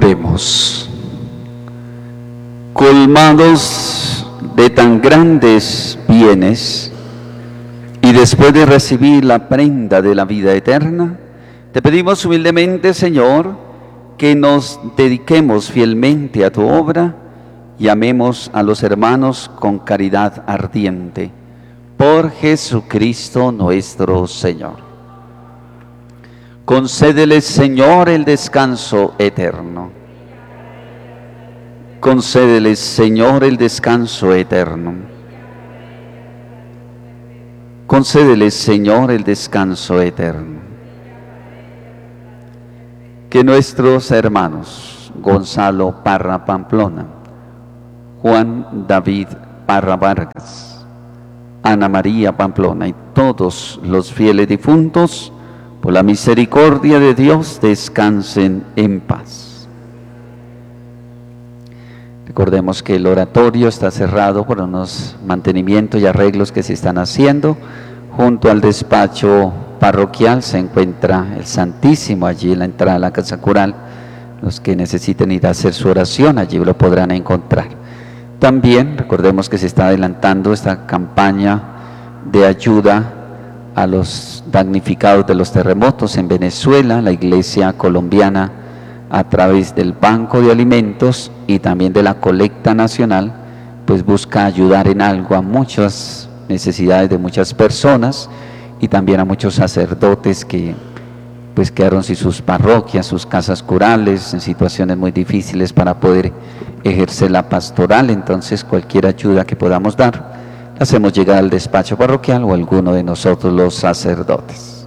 Oremos. Colmados de tan grandes bienes y después de recibir la prenda de la vida eterna, te pedimos humildemente, Señor, que nos dediquemos fielmente a tu obra y amemos a los hermanos con caridad ardiente. Por Jesucristo nuestro Señor. Concédeles, Señor, el descanso eterno. Concédeles, Señor, el descanso eterno. Concédeles, Señor, el descanso eterno. Que nuestros hermanos Gonzalo Parra Pamplona, Juan David Parra Vargas, Ana María Pamplona y todos los fieles difuntos, por la misericordia de Dios, descansen en paz. Recordemos que el oratorio está cerrado por unos mantenimientos y arreglos que se están haciendo. Junto al despacho parroquial se encuentra el Santísimo, allí en la entrada de la Casa Cural. Los que necesiten ir a hacer su oración, allí lo podrán encontrar. También recordemos que se está adelantando esta campaña de ayuda a los damnificados de los terremotos en Venezuela. La Iglesia colombiana, a través del Banco de Alimentos y también de la colecta nacional, pues busca ayudar en algo a muchas necesidades de muchas personas y también a muchos sacerdotes que pues quedaron sin sus parroquias, sus casas curales, en situaciones muy difíciles para poder ejercer la pastoral. Entonces cualquier ayuda que podamos dar, hacemos llegar al despacho parroquial o a alguno de nosotros los sacerdotes.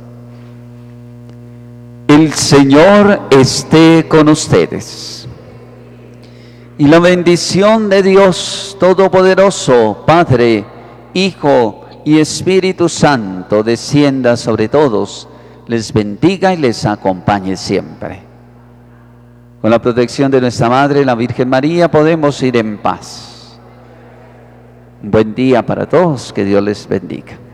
El Señor esté con ustedes. Y la bendición de Dios Todopoderoso, Padre, Hijo y Espíritu Santo, descienda sobre todos, les bendiga y les acompañe siempre. Con la protección de nuestra Madre, la Virgen María, podemos ir en paz. Un buen día para todos, que Dios les bendiga.